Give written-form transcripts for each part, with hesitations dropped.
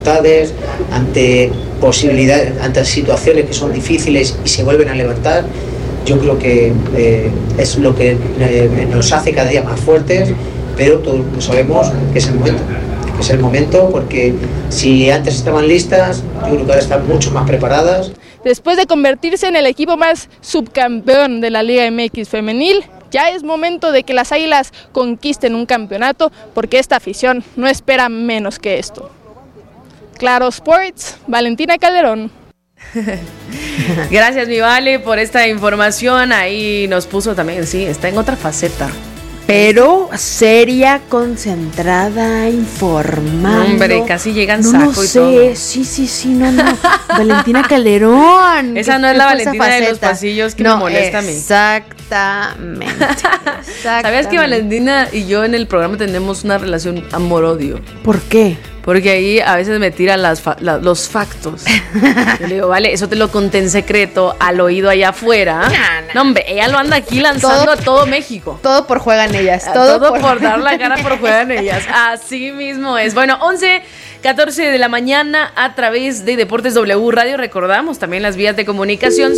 ante posibilidades, ante situaciones que son difíciles y se vuelven a levantar. Yo creo que es lo que nos hace cada día más fuertes, pero todos sabemos que es el momento, porque si antes estaban listas, yo creo que ahora están mucho más preparadas. Después de convertirse en el equipo más subcampeón de la Liga MX femenil, ya es momento de que las Águilas conquisten un campeonato, porque esta afición no espera menos que esto. Claro Sports, Valentina Calderón. Gracias, mi Vale, por esta información. Ahí nos puso también, sí, está en otra faceta. Pero seria, concentrada, informando. Hombre, casi llegan saco y todo. Sí, no. Valentina Calderón. Esa no es la Valentina de los pasillos que me molesta a mí. Exactamente. ¿Sabías que Valentina y yo en el programa tenemos una relación amor-odio? ¿Por qué? Porque ahí a veces me tiran los factos. Yo le digo, vale, eso te lo conté en secreto al oído allá afuera. No, hombre, ella lo anda aquí lanzando a todo México. Todo por juegan ellas. Todo por dar la cara por juegan ellas. Así mismo es. Bueno, 11:14 de la mañana a través de Deportes W Radio. Recordamos también las vías de comunicación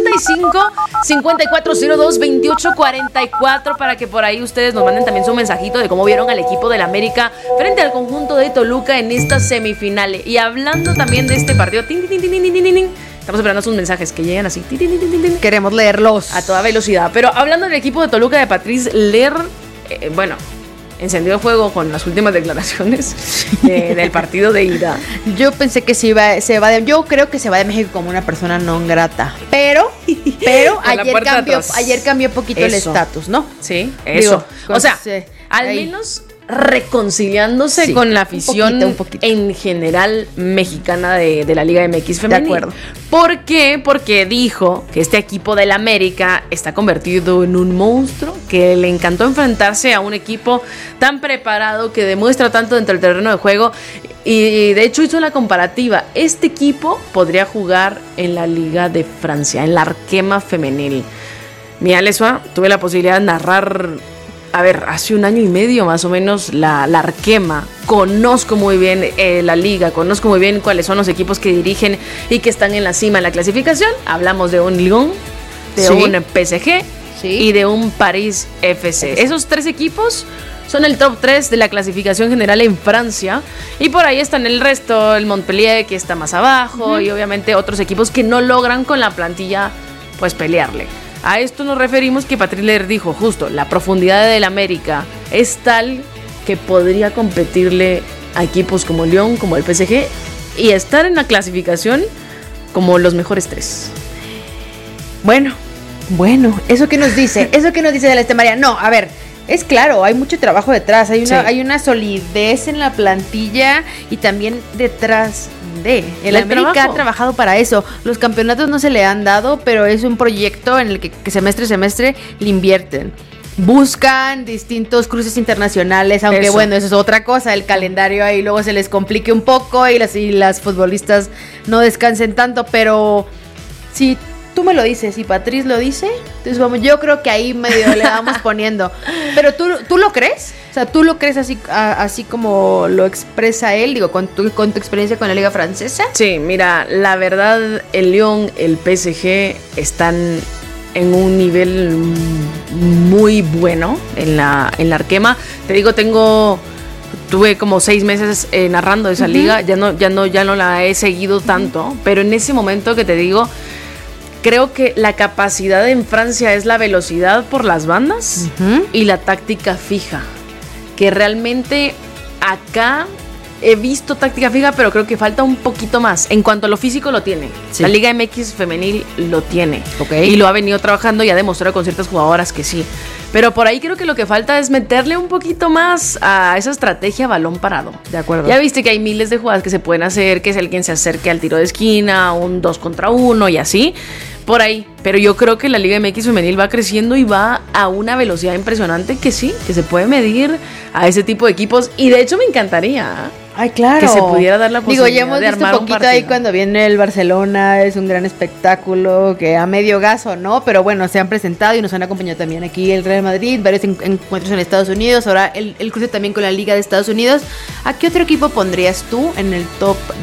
55-5402-2844 para que por ahí ustedes nos manden también su mensajito de cómo vieron al equipo del América frente al conjunto de Toluca en estas semifinales. Y hablando también de este partido, estamos esperando sus mensajes que llegan así. Queremos leerlos a toda velocidad. Pero hablando del equipo de Toluca de Patrice Ler, encendió fuego con las últimas declaraciones del partido de ida. Yo pensé que yo creo que se va de México como una persona no grata. Pero ayer cambió poquito el estatus, ¿no? Sí, eso. Al menos reconciliándose con la afición un poquito. En general mexicana de la Liga MX femenil. De acuerdo. ¿Por qué? Porque dijo que este equipo del América está convertido en un monstruo, que le encantó enfrentarse a un equipo tan preparado, que demuestra tanto dentro del terreno de juego, y de hecho hizo la comparativa. Este equipo podría jugar en la Liga de Francia, en la Arkema femenil. Mira, Lesua, tuve la posibilidad de narrar hace 1 año y medio más o menos la Arkema. Conozco muy bien la liga, conozco muy bien cuáles son los equipos que dirigen y que están en la cima de la clasificación. Hablamos de un Lyon, de un PSG y de un París FC. Esos 3 equipos son el top 3 de la clasificación general en Francia, y por ahí están el resto, el Montpellier, que está más abajo, y obviamente otros equipos que no logran con la plantilla pues pelearle. A esto nos referimos que Patrice Ler dijo justo, la profundidad del América es tal que podría competirle a equipos como Lyon, como el PSG, y estar en la clasificación como los mejores 3. Bueno, ¿eso qué nos dice? Celeste María. No, a ver, es claro, hay mucho trabajo detrás, hay una solidez en la plantilla y también detrás de. El América ha trabajado para eso. Los campeonatos no se le han dado, pero es un proyecto en el que semestre a semestre le invierten. Buscan distintos cruces internacionales, aunque eso es otra cosa, el calendario ahí luego se les complique un poco y las futbolistas no descansen tanto, pero si tú me lo dices, si Patrice lo dice, entonces yo creo que ahí medio le vamos poniendo. Pero ¿tú lo crees? O sea, ¿tú lo crees así como lo expresa él, con tu experiencia con la Liga Francesa? Sí, mira, la verdad, el Lyon, el PSG están en un nivel muy bueno en la Arkema. Te digo, tuve como 6 meses narrando esa liga, ya no la he seguido tanto, pero en ese momento que te digo, creo que la capacidad en Francia es la velocidad por las bandas y la táctica fija, que realmente acá he visto táctica fija, pero creo que falta un poquito más. En cuanto a lo físico, lo tiene. Sí. La Liga MX femenil lo tiene. Y lo ha venido trabajando y ha demostrado con ciertas jugadoras que sí. Pero por ahí creo que lo que falta es meterle un poquito más a esa estrategia balón parado. De acuerdo. Ya viste que hay miles de jugadas que se pueden hacer, que es alguien se acerque al tiro de esquina, un 2 contra 1 y así. Por ahí, pero yo creo que la Liga MX femenil va creciendo y va a una velocidad impresionante que sí, que se puede medir a ese tipo de equipos, y de hecho me encantaría Ay, claro. Que se pudiera dar la posibilidad ya hemos de visto armar un poquito partido. ahí cuando viene el Barcelona, es un gran espectáculo, que a medio gaso, ¿no? Pero bueno, se han presentado y nos han acompañado también aquí el Real Madrid, varios encuentros en Estados Unidos, ahora el cruce también con la Liga de Estados Unidos. ¿A qué otro equipo pondrías tú en el top